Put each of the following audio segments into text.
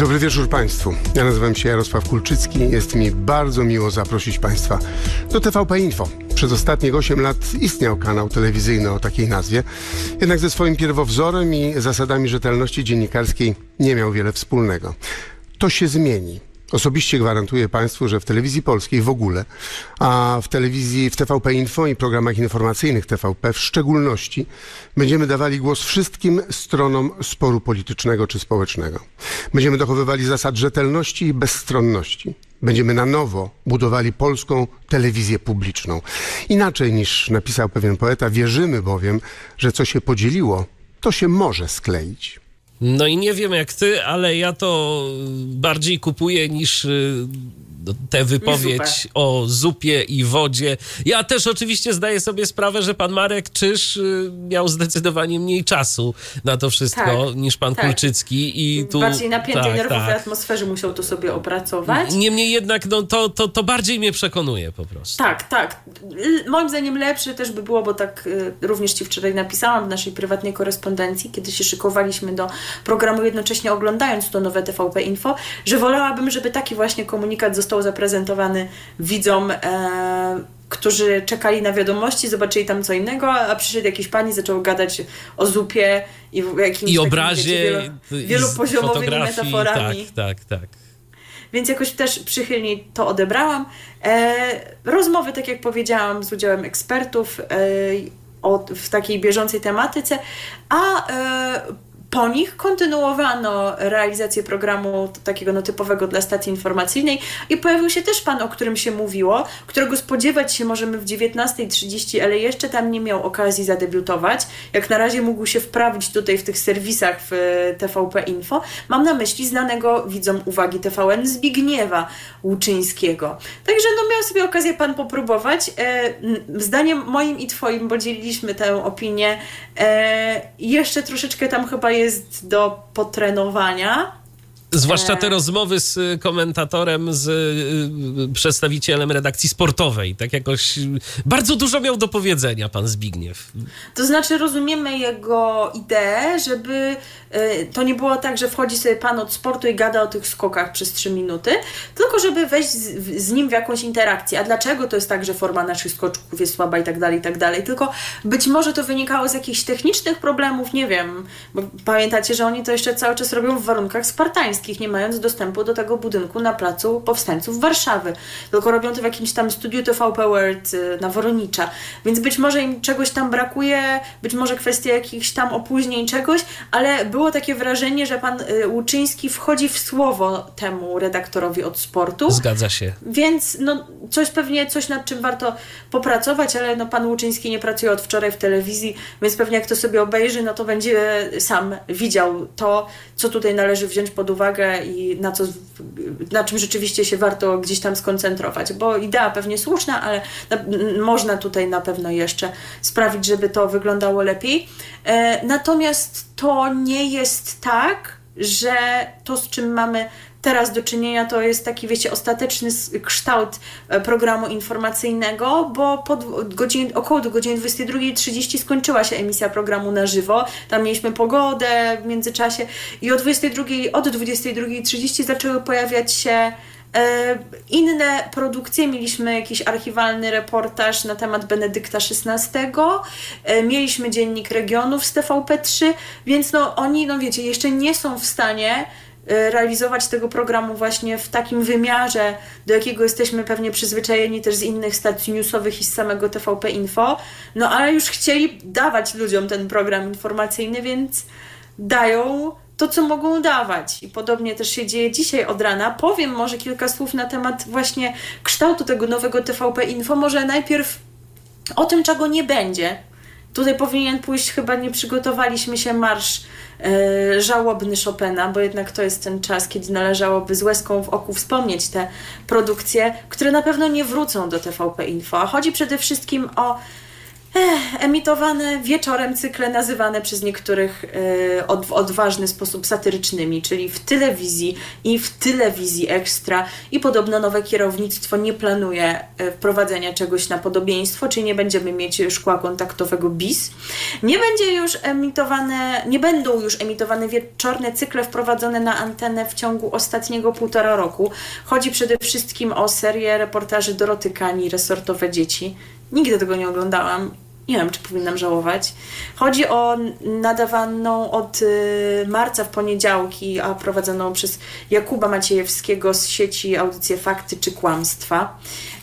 Dobry wieczór Państwu. Ja nazywam się Jarosław Kulczycki. Jest mi bardzo miło zaprosić Państwa do TVP Info. Przez ostatnich 8 lat istniał kanał telewizyjny o takiej nazwie, jednak ze swoim pierwowzorem i zasadami rzetelności dziennikarskiej nie miał wiele wspólnego. To się zmieni. Osobiście gwarantuję Państwu, że w telewizji polskiej w ogóle, a w TVP Info i programach informacyjnych TVP w szczególności, będziemy dawali głos wszystkim stronom sporu politycznego czy społecznego. Będziemy dochowywali zasad rzetelności i bezstronności. Będziemy na nowo budowali polską telewizję publiczną. Inaczej niż napisał pewien poeta, wierzymy bowiem, że co się podzieliło, to się może skleić. No i nie wiem jak ty, ale ja to bardziej kupuję niż tę wypowiedź o zupie i wodzie. Ja też oczywiście zdaję sobie sprawę, że pan Marek Czyż miał zdecydowanie mniej czasu na to wszystko niż pan Kulczycki. I tu, bardziej napiętej, nerwowej atmosferze musiał to sobie opracować. Niemniej jednak to bardziej mnie przekonuje po prostu. Tak. Moim zdaniem lepsze też by było, bo tak również ci wczoraj napisałam w naszej prywatnej korespondencji, kiedy się szykowaliśmy do programu, jednocześnie oglądając to nowe TVP Info, że wolałabym, żeby taki właśnie komunikat został zaprezentowany widzom, którzy czekali na wiadomości, zobaczyli tam co innego, a przyszedł jakiś pan i zaczął gadać o zupie i jakimś i obrazie, wielopoziomowymi metaforami. Tak. Więc jakoś też przychylniej to odebrałam. Rozmowy, tak jak powiedziałam, z udziałem ekspertów w takiej bieżącej tematyce, a po nich kontynuowano realizację programu takiego typowego dla stacji informacyjnej i pojawił się też pan, o którym się mówiło, którego spodziewać się możemy w 19:30, ale jeszcze tam nie miał okazji zadebiutować. Jak na razie mógł się wprawić tutaj w tych serwisach w TVP Info. Mam na myśli znanego widzom uwagi TVN Zbigniewa Łuczyńskiego. Także miał sobie okazję pan popróbować. Zdaniem moim i twoim, bo dzieliliśmy tę opinię, jeszcze troszeczkę tam chyba jest do potrenowania. Zwłaszcza te rozmowy z komentatorem, z przedstawicielem redakcji sportowej. Tak jakoś bardzo dużo miał do powiedzenia pan Zbigniew. To znaczy rozumiemy jego ideę, żeby to nie było tak, że wchodzi sobie pan od sportu i gada o tych skokach przez 3 minuty, tylko żeby wejść z nim w jakąś interakcję. A dlaczego to jest tak, że forma naszych skoczków jest słaba i tak dalej, tylko być może to wynikało z jakichś technicznych problemów, nie wiem, bo pamiętacie, że oni to jeszcze cały czas robią w warunkach spartańskich, nie mając dostępu do tego budynku na Placu Powstańców Warszawy, tylko robią to w jakimś tam studiu TVP World na Woronicza, więc być może im czegoś tam brakuje, być może kwestia jakichś tam opóźnień czegoś, ale było takie wrażenie, że pan Łuczyński wchodzi w słowo temu redaktorowi od sportu. Zgadza się. Więc coś nad czym warto popracować, ale pan Łuczyński nie pracuje od wczoraj w telewizji, więc pewnie jak to sobie obejrzy, to będzie sam widział to, co tutaj należy wziąć pod uwagę i na czym rzeczywiście się warto gdzieś tam skoncentrować, bo idea pewnie słuszna, ale można tutaj na pewno jeszcze sprawić, żeby to wyglądało lepiej. Natomiast to nie jest tak, że to, z czym mamy teraz do czynienia, to jest taki, ostateczny kształt programu informacyjnego, bo około do godziny 22:30 skończyła się emisja programu na żywo. Tam mieliśmy pogodę w międzyczasie i od 22:30 zaczęły pojawiać się inne produkcje. Mieliśmy jakiś archiwalny reportaż na temat Benedykta XVI, mieliśmy Dziennik Regionów z TVP3, więc oni, jeszcze nie są w stanie realizować tego programu właśnie w takim wymiarze, do jakiego jesteśmy pewnie przyzwyczajeni też z innych stacji newsowych i z samego TVP Info, ale już chcieli dawać ludziom ten program informacyjny, więc dają to, co mogą dawać. I podobnie też się dzieje dzisiaj od rana. Powiem może kilka słów na temat właśnie kształtu tego nowego TVP Info. Może najpierw o tym, czego nie będzie. Tutaj powinien pójść, chyba nie przygotowaliśmy się, marsz żałobny Chopina, bo jednak to jest ten czas, kiedy należałoby z łezką w oku wspomnieć te produkcje, które na pewno nie wrócą do TVP Info. A chodzi przede wszystkim o emitowane wieczorem cykle nazywane przez niektórych w odważny sposób satyrycznymi, czyli w telewizji i w telewizji ekstra i podobno nowe kierownictwo nie planuje wprowadzenia czegoś na podobieństwo, czyli nie będziemy mieć szkła kontaktowego bis. Nie będą już emitowane wieczorne cykle wprowadzone na antenę w ciągu ostatniego 1,5 roku. Chodzi przede wszystkim o serię reportaży Doroty Kani, Resortowe dzieci. Nigdy tego nie oglądałam. Nie wiem, czy powinnam żałować. Chodzi o nadawaną od marca w poniedziałki, a prowadzoną przez Jakuba Maciejewskiego z sieci audycje Fakty czy Kłamstwa.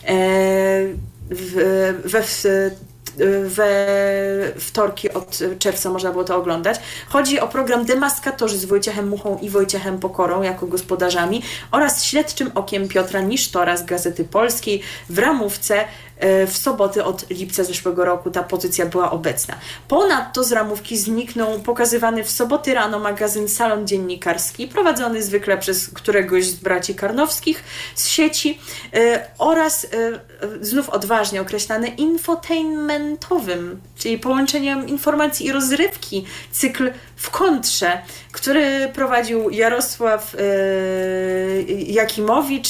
We wtorki od czerwca można było to oglądać. Chodzi o program Demaskatorzy z Wojciechem Muchą i Wojciechem Pokorą jako gospodarzami oraz Śledczym okiem Piotra Nisztora z Gazety Polskiej. W ramówce w soboty od lipca zeszłego roku ta pozycja była obecna. Ponadto z ramówki zniknął pokazywany w soboty rano magazyn Salon Dziennikarski, prowadzony zwykle przez któregoś z braci Karnowskich z sieci oraz znów odważnie określany infotainmentowym, czyli połączeniem informacji i rozrywki, cykl W kontrze, który prowadził Jarosław Jakimowicz,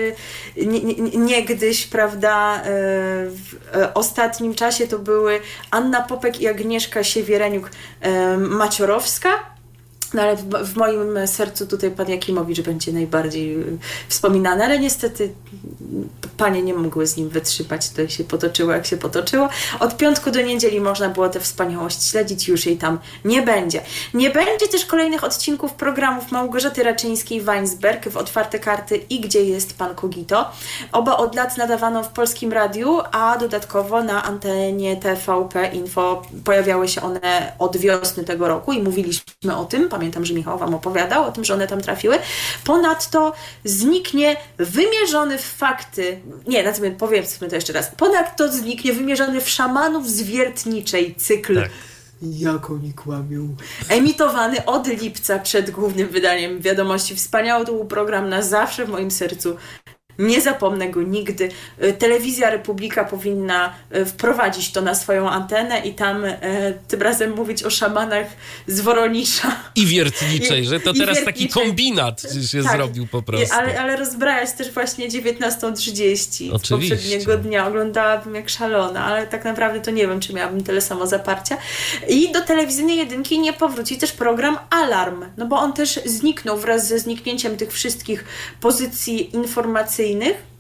niegdyś, prawda, w ostatnim czasie to były Anna Popek i Agnieszka Siewiereniuk-Maciorowska. No ale w moim sercu tutaj pan Jakimowicz będzie najbardziej wspominany, ale niestety panie nie mogły z nim wytrzymać, to się potoczyło jak się potoczyło. Od piątku do niedzieli można było tę wspaniałość śledzić, już jej tam nie będzie. Nie będzie też kolejnych odcinków programów Małgorzaty Raczyńskiej-Weinsberg w Otwarte Karty i Gdzie jest pan Kogito. Oba od lat nadawano w Polskim Radiu, a dodatkowo na antenie TVP Info pojawiały się one od wiosny tego roku i mówiliśmy o tym. Pamiętam, że Michał wam opowiadał o tym, że one tam trafiły. Ponadto zniknie wymierzony w fakty, powiedzmy to jeszcze raz. Ponadto zniknie wymierzony w szamanów z Wiertniczej cykl. Tak. Jak oni kłamią. Emitowany od lipca przed głównym wydaniem Wiadomości. Wspaniały to był program na zawsze w moim sercu. Nie zapomnę go nigdy. Telewizja Republika powinna wprowadzić to na swoją antenę i tam tym razem mówić o szamanach z Woronicza. I Wiertniczej, że to teraz taki kombinat się zrobił po prostu. Ale rozbrajać też właśnie 19:30 z poprzedniego dnia. Oglądałabym jak szalona, ale tak naprawdę to nie wiem, czy miałabym tyle samo zaparcia. I do telewizyjnej jedynki nie powróci też program Alarm, no bo on też zniknął wraz ze zniknięciem tych wszystkich pozycji informacyjnych.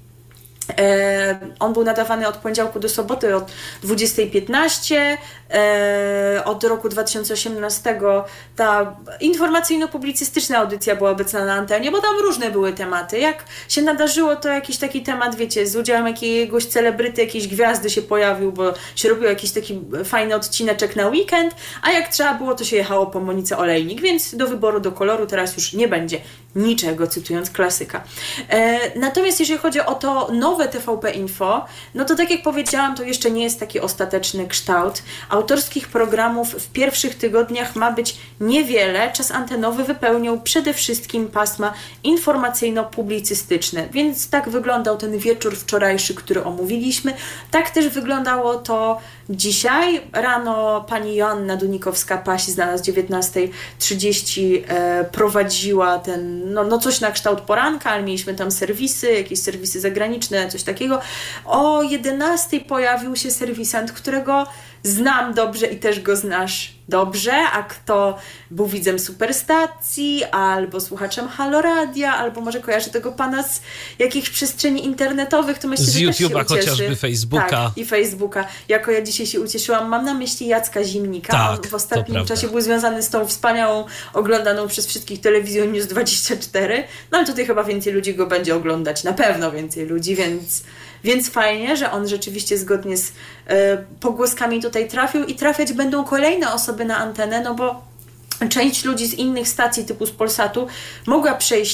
On był nadawany od poniedziałku do soboty od 20:15. Od roku 2018 ta informacyjno-publicystyczna audycja była obecna na antenie, bo tam różne były tematy. Jak się nadarzyło, to jakiś taki temat, wiecie, z udziałem jakiegoś celebryty, jakiejś gwiazdy się pojawił, bo się robił jakiś taki fajny odcineczek na weekend, a jak trzeba było, to się jechało po Monice Olejnik, więc do wyboru, do koloru teraz już nie będzie niczego, cytując klasyka. Natomiast jeżeli chodzi o to nowe TVP Info, no to tak jak powiedziałam, to jeszcze nie jest taki ostateczny kształt. Autorskich programów w pierwszych tygodniach ma być niewiele. Czas antenowy wypełnią przede wszystkim pasma informacyjno-publicystyczne. Więc tak wyglądał ten wieczór wczorajszy, który omówiliśmy. Tak też wyglądało to dzisiaj. Rano pani Joanna Dunikowska-Paś z nas 19:30 prowadziła ten, coś na kształt poranka, ale mieliśmy tam serwisy, jakieś serwisy zagraniczne, coś takiego. O 11:00 pojawił się serwisant, którego znam dobrze i też go znasz dobrze, a kto był widzem Superstacji, albo słuchaczem Halo Radia, albo może kojarzy tego pana z jakichś przestrzeni internetowych, to myślę, że też się YouTube'a, ucieszy. chociażby Facebooka. Tak, i Facebooka. Jako ja dzisiaj się ucieszyłam. Mam na myśli Jacka Zimnika. Tak, on w ostatnim czasie był związany z tą wspaniałą, oglądaną przez wszystkich telewizją News24. No ale tutaj chyba więcej ludzi go będzie oglądać. Na pewno więcej ludzi, więc fajnie, że on rzeczywiście zgodnie z pogłoskami tutaj trafił i trafiać będą kolejne osoby na antenę, no bo część ludzi z innych stacji typu z Polsatu mogła przejść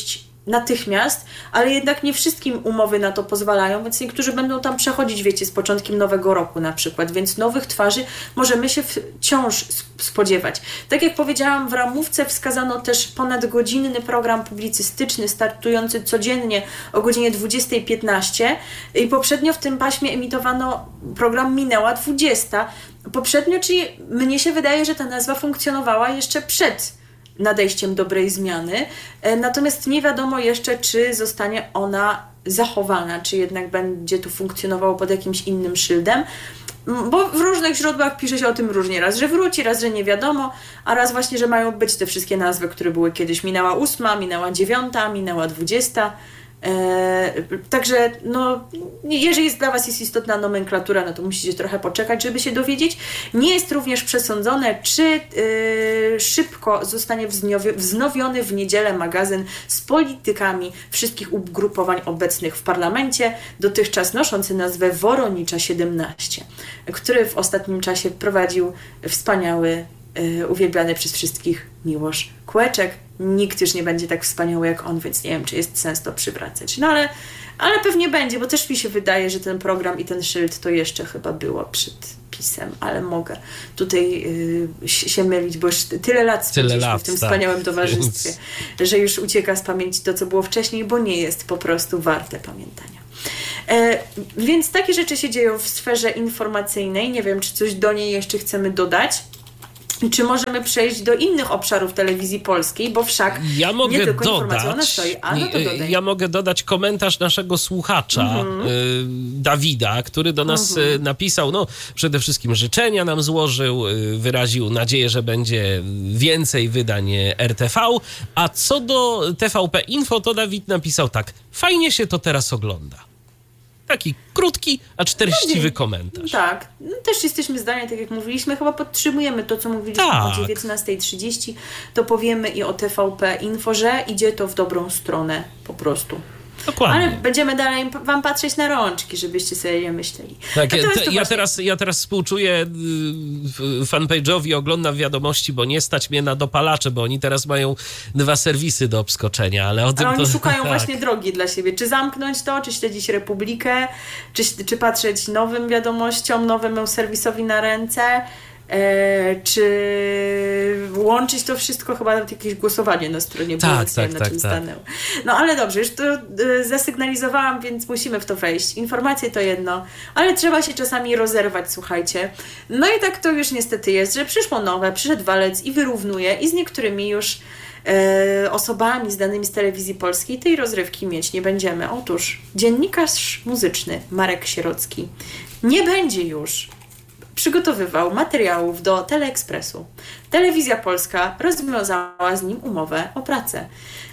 natychmiast, ale jednak nie wszystkim umowy na to pozwalają, więc niektórzy będą tam przechodzić, wiecie, z początkiem nowego roku na przykład, więc nowych twarzy możemy się wciąż spodziewać. Tak jak powiedziałam, w ramówce wskazano też ponadgodzinny program publicystyczny startujący codziennie o godzinie 20:15 i poprzednio w tym paśmie emitowano program Minęła 20. Poprzednio, czyli mnie się wydaje, że ta nazwa funkcjonowała jeszcze przed nadejściem dobrej zmiany, natomiast nie wiadomo jeszcze, czy zostanie ona zachowana, czy jednak będzie tu funkcjonowało pod jakimś innym szyldem, bo w różnych źródłach pisze się o tym różnie, raz, że wróci, raz, że nie wiadomo, a raz właśnie, że mają być te wszystkie nazwy, które były kiedyś. Minęła 8, minęła 9, minęła 20. Także no, jeżeli dla Was jest istotna nomenklatura, no to musicie trochę poczekać, żeby się dowiedzieć. Nie jest również przesądzone, czy szybko zostanie wznowiony w niedzielę magazyn z politykami wszystkich ugrupowań obecnych w parlamencie, dotychczas noszący nazwę Woronicza 17, który w ostatnim czasie prowadził wspaniały, uwielbiany przez wszystkich Miłosz Kłeczek. Nikt już nie będzie tak wspaniały jak on, więc nie wiem, czy jest sens to przywracać. No ale pewnie będzie, bo też mi się wydaje, że ten program i ten szyld to jeszcze chyba było przed PiS-em, ale mogę tutaj się mylić, bo już tyle lat spędziliśmy w tym wspaniałym towarzystwie, że już ucieka z pamięci to, co było wcześniej, bo nie jest po prostu warte pamiętania. Więc takie rzeczy się dzieją w sferze informacyjnej. Nie wiem, czy coś do niej jeszcze chcemy dodać. Czy możemy przejść do innych obszarów telewizji polskiej, bo wszak nie tylko informacja ona stoi. Ja mogę dodać komentarz naszego słuchacza Dawida, który do nas napisał, no przede wszystkim życzenia nam złożył, wyraził nadzieję, że będzie więcej wydań RTV, a co do TVP Info, to Dawid napisał tak: fajnie się to teraz ogląda. Taki krótki, a treściwy komentarz. Tak, no, też jesteśmy zdania, tak jak mówiliśmy, chyba podtrzymujemy to, co mówiliśmy o 19:30, to powiemy i o TVP Info, że idzie to w dobrą stronę po prostu. Dokładnie. Ale będziemy dalej wam patrzeć na rączki, żebyście sobie nie myśleli. Tak, ja teraz współczuję fanpage'owi, oglądam wiadomości, bo nie stać mnie na dopalacze, bo oni teraz mają 2 serwisy do obskoczenia, ale oni szukają właśnie drogi dla siebie. Czy zamknąć to, czy śledzić Republikę, czy patrzeć nowym wiadomościom, nowemu serwisowi na ręce, czy łączyć to wszystko, chyba nawet jakieś głosowanie na stronie było, na czym stanęło. No ale dobrze, już to zasygnalizowałam, więc musimy w to wejść. Informacje to jedno, ale trzeba się czasami rozerwać, słuchajcie. No i tak to już niestety jest, że przyszło nowe, przyszedł walec i wyrównuje i z niektórymi już osobami zdanymi z telewizji polskiej tej rozrywki mieć nie będziemy. Otóż dziennikarz muzyczny Marek Sierocki nie będzie już przygotowywał materiałów do Teleekspresu. Telewizja Polska rozwiązała z nim umowę o pracę.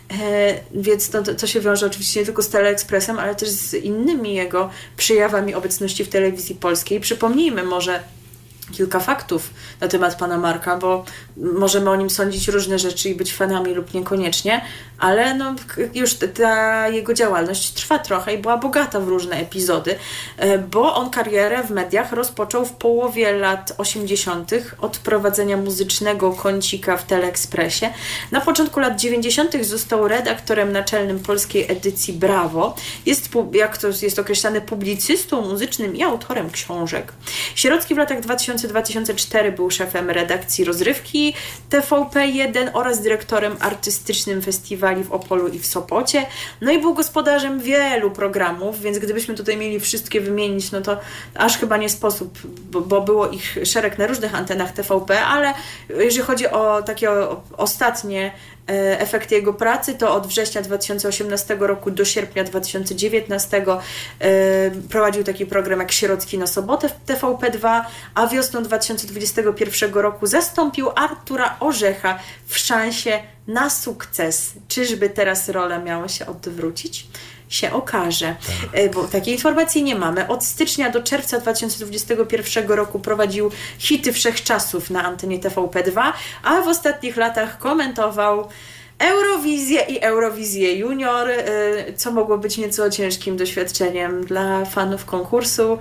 Więc to się wiąże oczywiście nie tylko z Teleekspresem, ale też z innymi jego przejawami obecności w telewizji polskiej. Przypomnijmy może kilka faktów na temat pana Marka, bo możemy o nim sądzić różne rzeczy i być fanami lub niekoniecznie, ale no, już ta jego działalność trwa trochę i była bogata w różne epizody, bo on karierę w mediach rozpoczął w połowie lat 80. od prowadzenia muzycznego kącika w Teleekspresie. Na początku lat 90. został redaktorem naczelnym polskiej edycji Brawo. Jak to jest określane, publicystą muzycznym i autorem książek. Sierocki w latach 2000-2004 był szefem redakcji rozrywki TVP1 oraz dyrektorem artystycznym festiwali w Opolu i w Sopocie. No i był gospodarzem wielu programów, więc gdybyśmy tutaj mieli wszystkie wymienić, no to aż chyba nie sposób, bo było ich szereg na różnych antenach TVP, ale jeżeli chodzi o takie ostatnie efekty jego pracy, to od września 2018 roku do sierpnia 2019 prowadził taki program jak Sierocki na sobotę w TVP2, a wiosną 2021 roku zastąpił Artura Orzecha w Szansie na sukces. Czyżby teraz rola miała się odwrócić? Się okaże, bo takiej informacji nie mamy. Od stycznia do czerwca 2021 roku prowadził hity wszechczasów na antenie TVP2, a w ostatnich latach komentował Eurowizję i Eurowizję Junior, co mogło być nieco ciężkim doświadczeniem dla fanów konkursu.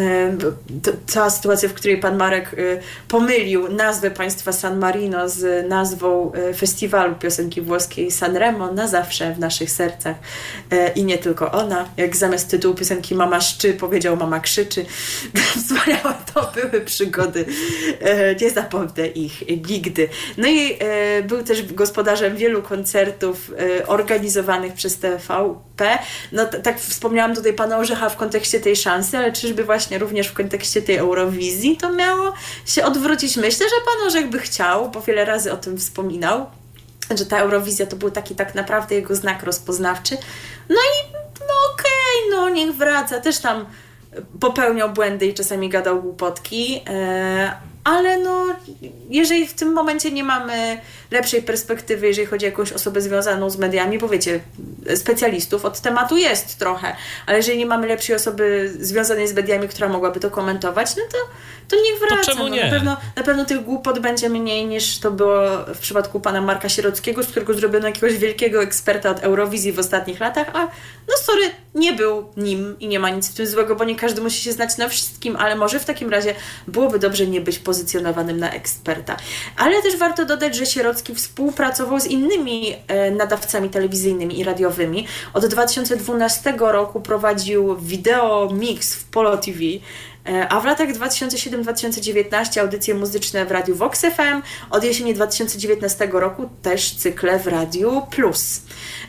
Ta sytuacja, w której pan Marek pomylił nazwę państwa San Marino z nazwą festiwalu piosenki włoskiej Sanremo, na zawsze w naszych sercach. I nie tylko ona, jak zamiast tytułu piosenki Mama szczy powiedział Mama krzyczy. Wspaniałe to były przygody. Nie zapomnę ich nigdy. No i był też gospodarzem wielu koncertów organizowanych przez TVP. No tak wspomniałam tutaj pana Orzecha w kontekście tej szansy, ale czyżby właśnie również w kontekście tej Eurowizji to miało się odwrócić? Myślę, że pan Orzech by chciał, bo wiele razy o tym wspominał, że ta Eurowizja to był taki tak naprawdę jego znak rozpoznawczy. No i okej, niech wraca. Też tam popełniał błędy i czasami gadał głupotki, ale jeżeli w tym momencie nie mamy lepszej perspektywy, jeżeli chodzi o jakąś osobę związaną z mediami, bo wiecie, specjalistów od tematu jest trochę, ale jeżeli nie mamy lepszej osoby związanej z mediami, która mogłaby to komentować, to niech wraca. To czemu nie? Na pewno tych głupot będzie mniej niż to było w przypadku pana Marka Sierockiego, z którego zrobiono jakiegoś wielkiego eksperta od Eurowizji w ostatnich latach, a nie był nim i nie ma nic w tym złego, bo nie każdy musi się znać na wszystkim, ale może w takim razie byłoby dobrze nie być pozycjonowanym na eksperta. Ale też warto dodać, że Sierocki współpracował z innymi nadawcami telewizyjnymi i radiowymi. Od 2012 roku prowadził wideo mix w Polo TV, a w latach 2007-2019 audycje muzyczne w Radiu Vox FM, od jesieni 2019 roku też cykle w Radiu Plus.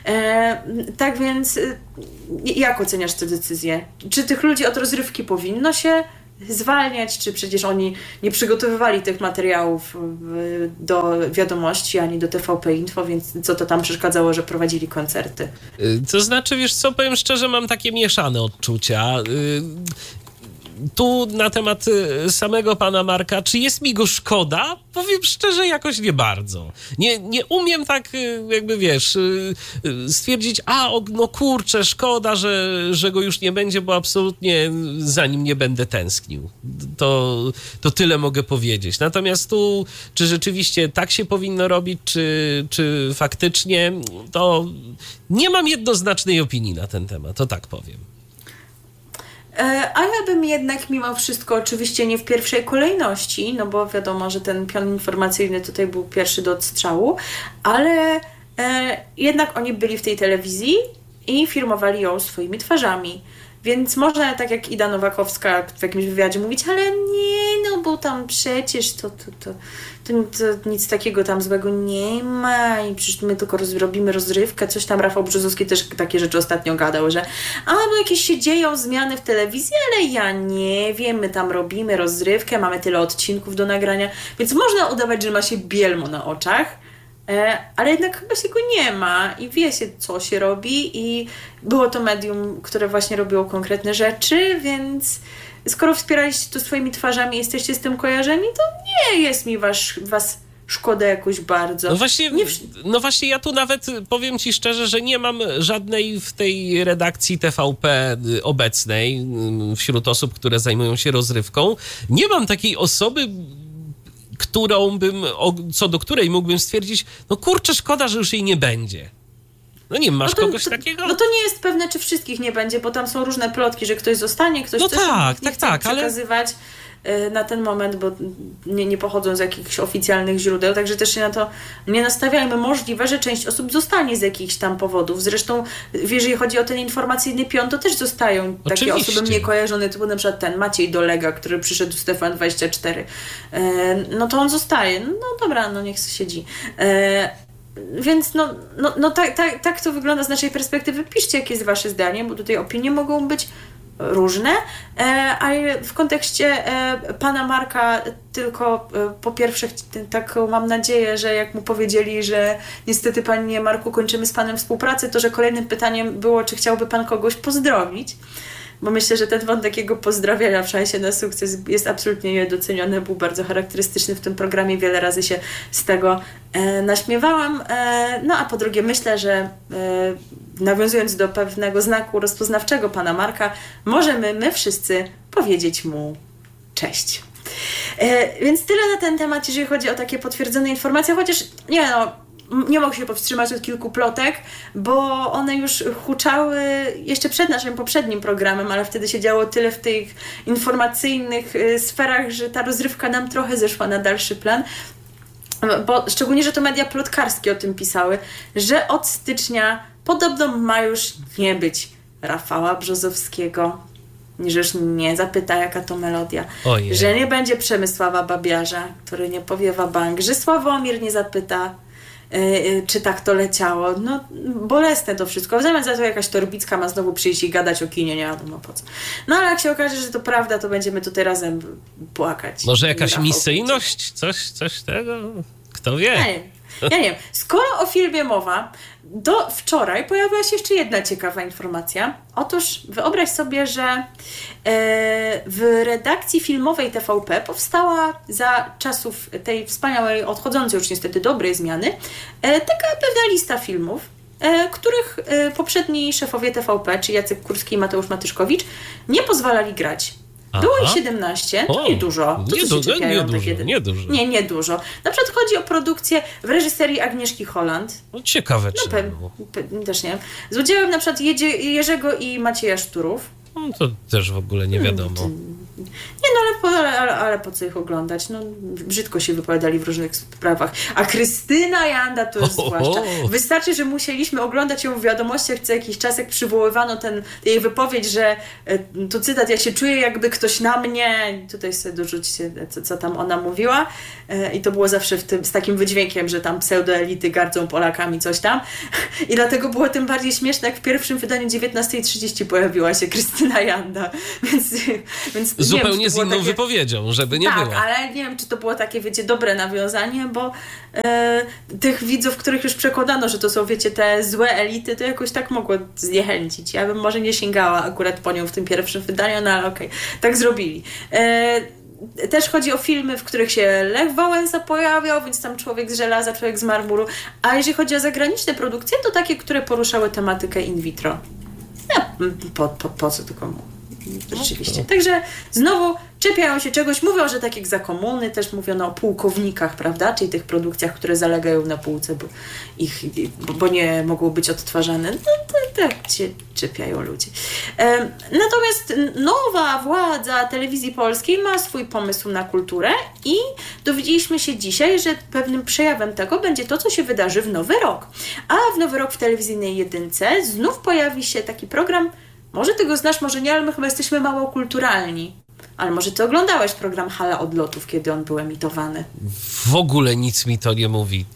Tak więc jak oceniasz tę decyzję? Czy tych ludzi od rozrywki powinno się zwalniać, czy przecież oni nie przygotowywali tych materiałów do wiadomości ani do TVP Info, więc co to tam przeszkadzało, że prowadzili koncerty? To znaczy, wiesz co, powiem szczerze, mam takie mieszane odczucia. Tu na temat samego pana Marka, czy jest mi go szkoda? Powiem szczerze, jakoś nie bardzo. Nie umiem tak jakby, wiesz, stwierdzić, kurczę, szkoda, że go już nie będzie, bo absolutnie za nim nie będę tęsknił. To tyle mogę powiedzieć. Natomiast tu, czy rzeczywiście tak się powinno robić, czy faktycznie, to nie mam jednoznacznej opinii na ten temat, to tak powiem. A ja bym jednak mimo wszystko, oczywiście nie w pierwszej kolejności, no bo wiadomo, że ten pion informacyjny tutaj był pierwszy do odstrzału, ale jednak oni byli w tej telewizji i firmowali ją swoimi twarzami. Więc można tak jak Ida Nowakowska w jakimś wywiadzie mówić, ale nie, bo tam przecież to nic takiego tam złego nie ma i przecież my tylko robimy rozrywkę. Coś tam Rafał Brzozowski też takie rzeczy ostatnio gadał, że bo jakieś się dzieją zmiany w telewizji, ale ja nie wiem, my tam robimy rozrywkę, mamy tyle odcinków do nagrania, więc można udawać, że ma się bielmo na oczach, ale jednak chyba się go nie ma i wie się, co się robi i było to medium, które właśnie robiło konkretne rzeczy, więc skoro wspieraliście to swoimi twarzami, jesteście z tym kojarzeni, to nie jest mi was szkoda jakoś bardzo. No właśnie, ja tu nawet powiem ci szczerze, że nie mam żadnej w tej redakcji TVP obecnej, wśród osób, które zajmują się rozrywką, nie mam takiej osoby, co do której mógłbym stwierdzić, kurczę, szkoda, że już jej nie będzie. No nie masz kogoś takiego? No to nie jest pewne, czy wszystkich nie będzie, bo tam są różne plotki, że ktoś zostanie, ktoś też nie chce przekazywać na ten moment, bo nie pochodzą z jakichś oficjalnych źródeł, także też się na to nie nastawiajmy. Możliwe, że część osób zostanie z jakichś tam powodów. Zresztą, jeżeli chodzi o ten informacyjny pion, to też zostają takie osoby mnie kojarzone, typu na przykład ten Maciej Dolega, który przyszedł z TVN24. No to on zostaje. No dobra, niech siedzi. Więc tak to wygląda z naszej perspektywy. Piszcie, jakie jest wasze zdanie, bo tutaj opinie mogą być różne, a w kontekście pana Marka tylko po pierwsze taką mam nadzieję, że jak mu powiedzieli, że niestety panie Marku kończymy z panem współpracę, to że kolejnym pytaniem było, czy chciałby pan kogoś pozdrowić, bo myślę, że ten wątek jego pozdrawiania w szansie na sukces jest absolutnie niedoceniony, był bardzo charakterystyczny w tym programie, wiele razy się z tego naśmiewałam. No a po drugie myślę, że nawiązując do pewnego znaku rozpoznawczego pana Marka, możemy my wszyscy powiedzieć mu cześć. Więc tyle na ten temat, jeżeli chodzi o takie potwierdzone informacje, chociaż nie mógł się powstrzymać od kilku plotek, bo one już huczały jeszcze przed naszym poprzednim programem, ale wtedy się działo tyle w tych informacyjnych sferach, że ta rozrywka nam trochę zeszła na dalszy plan. Bo szczególnie, że to media plotkarskie o tym pisały, że od stycznia podobno ma już nie być Rafała Brzozowskiego, że już nie zapyta, jaka to melodia, Ojej. że nie będzie Przemysława Babiarza, który nie powie wabank, że Sławomir nie zapyta, czy tak to leciało. No, bolesne to wszystko. W zamian za to jakaś Torbicka ma znowu przyjść i gadać o kinie, nie wiadomo po co. No ale jak się okaże, że to prawda, to będziemy tutaj razem płakać. Może jakaś Rafał misyjność? Coś tego? Kto wie? Ja nie wiem. Skoro o filmie mowa, do wczoraj pojawiła się jeszcze jedna ciekawa informacja. Otóż wyobraź sobie, że w redakcji filmowej TVP powstała za czasów tej wspaniałej, odchodzącej już niestety dobrej zmiany, taka pewna lista filmów, których poprzedni szefowie TVP, czyli Jacek Kurski i Mateusz Matyszkowicz, nie pozwalali grać. Było ich 17, to nie dużo. Nie dużo. Nie dużo. Na przykład chodzi o produkcję w reżyserii Agnieszki Holland. No, ciekawe, czy też nie wiem. Z udziałem na przykład Jerzego i Macieja Szturów. No, to też w ogóle nie wiadomo. Nie no, ale po co ich oglądać? No, brzydko się wypowiadali w różnych sprawach. A Krystyna Janda to jest zwłaszcza. Wystarczy, że musieliśmy oglądać ją w wiadomościach co jakiś czas, jak przywoływano jej wypowiedź, że tu cytat, ja się czuję jakby ktoś na mnie. Tutaj sobie dorzućcie, co tam ona mówiła. I to było zawsze z takim wydźwiękiem, że tam pseudoelity gardzą Polakami, coś tam. I dlatego było tym bardziej śmieszne, jak w pierwszym wydaniu 19:30 pojawiła się Krystyna Janda. Więc zupełnie wiem, z inną takie... wypowiedzią, żeby nie było. Tak, ale nie wiem, czy to było takie, wiecie, dobre nawiązanie, bo tych widzów, których już przekonano, że to są, wiecie, te złe elity, to jakoś tak mogło zniechęcić. Ja bym może nie sięgała akurat po nią w tym pierwszym wydaniu, no ale okej, tak zrobili. Też chodzi o filmy, w których się Lech Wałęsa pojawiał, więc tam człowiek z żelaza, człowiek z marmuru. A jeżeli chodzi o zagraniczne produkcje, to takie, które poruszały tematykę in vitro. Po co tylko rzeczywiście. Także znowu czepiają się czegoś, mówią, że tak jak za komuny, też mówiono o pułkownikach, prawda, czyli tych produkcjach, które zalegają na półce, bo nie mogą być odtwarzane. No to tak się czepiają ludzie. Natomiast nowa władza telewizji polskiej ma swój pomysł na kulturę i dowiedzieliśmy się dzisiaj, że pewnym przejawem tego będzie to, co się wydarzy w Nowy Rok. A w Nowy Rok w telewizyjnej jedynce znów pojawi się taki program. Może ty go znasz, może nie, ale my chyba jesteśmy mało kulturalni. Ale może ty oglądałeś program Hala Odlotów, kiedy on był emitowany? W ogóle nic mi to nie mówi.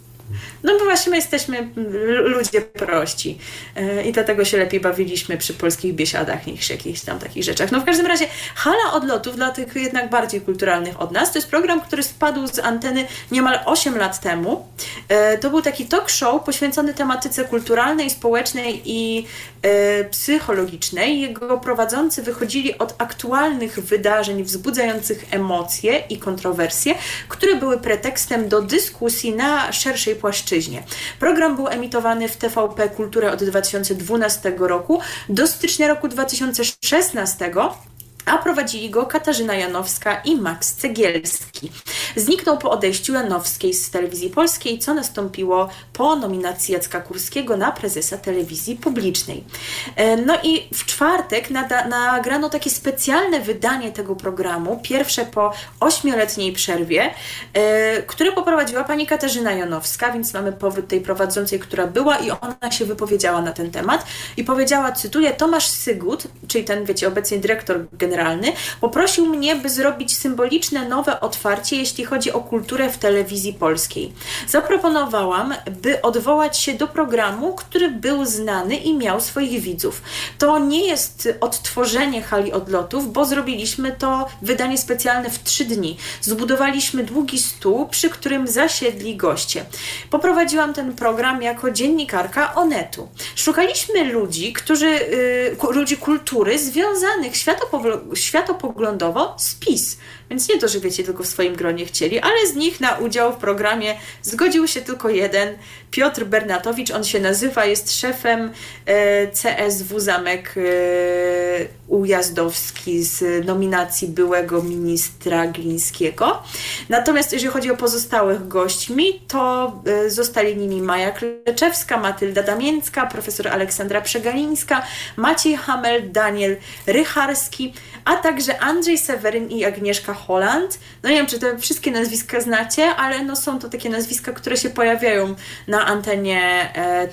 No bo właśnie my jesteśmy ludzie prości i dlatego się lepiej bawiliśmy przy polskich biesiadach niż jakichś tam takich rzeczach. No w każdym razie Hala Odlotów dla tych jednak bardziej kulturalnych od nas to jest program, który spadł z anteny niemal 8 lat temu. To był taki talk show poświęcony tematyce kulturalnej, społecznej i psychologicznej. Jego prowadzący wychodzili od aktualnych wydarzeń wzbudzających emocje i kontrowersje, które były pretekstem do dyskusji na szerszej płaszczyźnie. Program był emitowany w TVP Kulturę od 2012 roku do stycznia roku 2016, a prowadzili go Katarzyna Janowska i Max Cegielski. Zniknął po odejściu Janowskiej z Telewizji Polskiej, co nastąpiło po nominacji Jacka Kurskiego na prezesa telewizji publicznej. No i w czwartek nagrano takie specjalne wydanie tego programu, pierwsze po 8-letniej przerwie, które poprowadziła pani Katarzyna Janowska, więc mamy powrót tej prowadzącej, która była i ona się wypowiedziała na ten temat i powiedziała, cytuję, Tomasz Sygut, czyli ten, wiecie, obecnie dyrektor generalny, poprosił mnie, by zrobić symboliczne nowe otwarcie, jeśli chodzi o kulturę w telewizji polskiej. Zaproponowałam, by odwołać się do programu, który był znany i miał swoich widzów. To nie jest odtworzenie Hali Odlotów, bo zrobiliśmy to wydanie specjalne w 3 dni. Zbudowaliśmy długi stół, przy którym zasiedli goście. Poprowadziłam ten program jako dziennikarka Onetu. Szukaliśmy ludzi, ludzi kultury związanych światopoglądowo z PiS. Więc nie to, że wiecie, tylko w swoim gronie chcieli, ale z nich na udział w programie zgodził się tylko jeden, Piotr Bernatowicz, on się nazywa, jest szefem CSW Zamek Ujazdowski z nominacji byłego ministra Glińskiego. Natomiast jeżeli chodzi o pozostałych gośćmi, to zostali nimi Maja Kleczewska, Matylda Damięcka, profesor Aleksandra Przegalińska, Maciej Hamel, Daniel Rycharski, a także Andrzej Seweryn i Agnieszka Holland. No nie wiem, czy te wszystkie nazwiska znacie, ale no są to takie nazwiska, które się pojawiają na antenie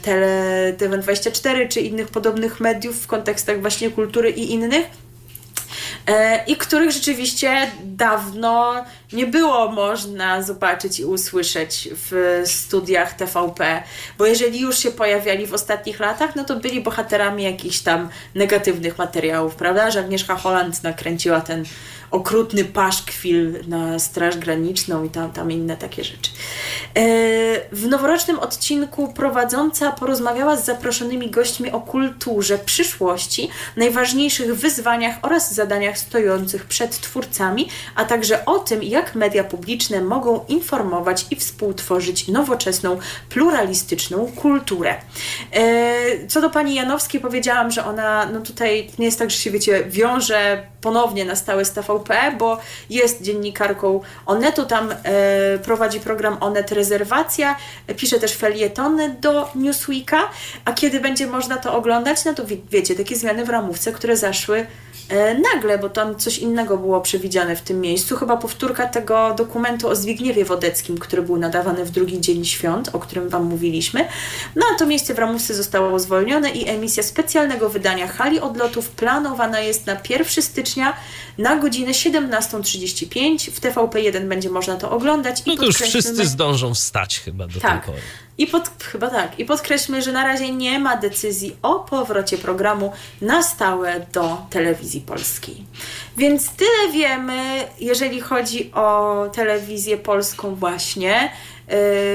TVN24 czy innych podobnych mediów w kontekstach właśnie kultury i innych. I których rzeczywiście dawno nie było można zobaczyć i usłyszeć w studiach TVP, bo jeżeli już się pojawiali w ostatnich latach, no to byli bohaterami jakichś tam negatywnych materiałów, prawda, że Agnieszka Holland nakręciła ten okrutny paszkwil na Straż Graniczną i tam inne takie rzeczy. W noworocznym odcinku prowadząca porozmawiała z zaproszonymi gośćmi o kulturze przyszłości, najważniejszych wyzwaniach oraz zadaniach stojących przed twórcami, a także o tym, jak media publiczne mogą informować i współtworzyć nowoczesną, pluralistyczną kulturę. Co do pani Janowskiej, powiedziałam, że ona no tutaj nie jest tak, że się wiecie, wiąże ponownie na stałe z TVP, bo jest dziennikarką Onetu, tam prowadzi program Onet Rezerwacja, pisze też felietony do Newsweeka, a kiedy będzie można to oglądać, no to wiecie, takie zmiany w ramówce, które zaszły nagle, bo tam coś innego było przewidziane w tym miejscu. Chyba powtórka tego dokumentu o Zbigniewie Wodeckim, który był nadawany w drugi dzień świąt, o którym wam mówiliśmy. No a to miejsce w ramówce zostało zwolnione i emisja specjalnego wydania Hali Odlotów planowana jest na 1 stycznia na godzinę 17:35. W TVP1 będzie można to oglądać. No to już wszyscy zdążą wstać chyba do tej pory. Chyba tak. I podkreślmy, że na razie nie ma decyzji o powrocie programu na stałe do telewizji polskiej. Więc tyle wiemy, jeżeli chodzi o telewizję polską właśnie.